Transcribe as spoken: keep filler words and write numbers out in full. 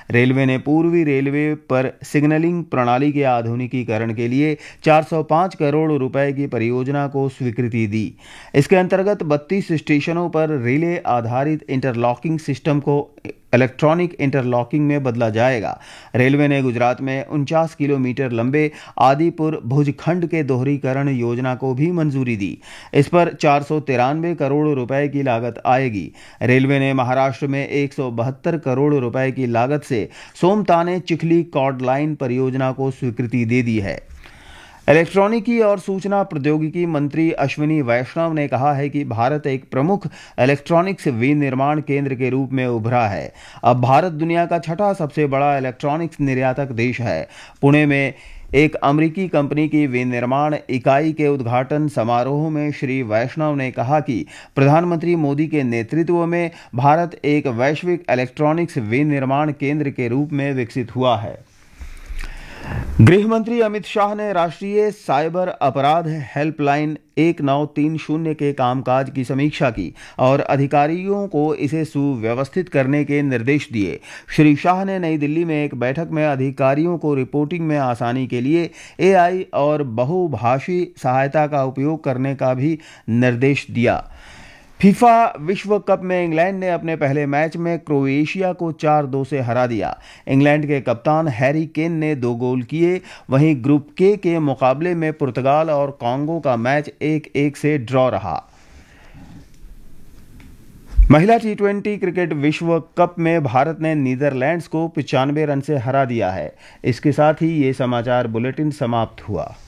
Railway ने पूर्वी railway पर सिग्नलिंग प्रणाली के आधुनिकीकरण के लिए चार सौ पाँच करोड़ रुपए की परियोजना को स्वीकृति दी। इसके अंतर्गत बत्तीस स्टेशनों पर रिले आधारित इंटरलॉकिंग सिस्टम को इलेक्ट्रॉनिक इंटरलॉकिंग में बदला जाएगा। रेलवे ने गुजरात में उनचास किलोमीटर लंबे आदिपुर भुज खंड के दोहरीकरण योजना को भी मंजूरी दी। इस पर चार सौ तिरानवे करोड़ रुपए की लागत आएगी। रेलवे ने महाराष्ट्र में एक सौ बहत्तर करोड़ रुपए की लागत से सोमताने चिखली कॉर्ड लाइन परियोजना को स्वीकृति दे दी है। इलेक्ट्रॉनिकी और सूचना प्रौद्योगिकी मंत्री अश्विनी वैष्णव ने कहा है कि भारत एक प्रमुख इलेक्ट्रॉनिक्स विनिर्माण केंद्र के रूप में उभरा है। अब भारत दुनिया का छठा सबसे बड़ा इलेक्ट्रॉनिक्स निर्यातक देश है। पुणे में एक अमेरिकी कंपनी की विनिर्माण इकाई के उद्घाटन समारोह में श्री वैष्णव ने कहा कि प्रधानमंत्री मोदी के नेतृत्व में भारत एक वैश्विक इलेक्ट्रॉनिक्स विनिर्माण केंद्र के रूप में विकसित हुआ है। गृह मंत्री अमित शाह ने राष्ट्रीय साइबर अपराध हेल्पलाइन एक नौ तीन शून्य के कामकाज की समीक्षा की और अधिकारियों को इसे सुव्यवस्थित करने के निर्देश दिए। श्री शाह ने नई दिल्ली में एक बैठक में अधिकारियों को रिपोर्टिंग में आसानी के लिए एआई और बहुभाषी सहायता का उपयोग करने का भी निर्देश दिया। फीफा विश्व कप में इंग्लैंड ने अपने पहले मैच में क्रोएशिया को चार दो से हरा दिया। इंग्लैंड के कप्तान हैरी केन ने दो गोल किए। वहीं ग्रुप के के मुकाबले में पुर्तगाल और कांगो का मैच एक एक से ड्रॉ रहा। महिला टी ट्वेंटी क्रिकेट विश्व कप में भारत ने नीदरलैंड्स को पचानवे रन से हरा दिया है। इसके साथ ही ये समाचार बुलेटिन समाप्त हुआ।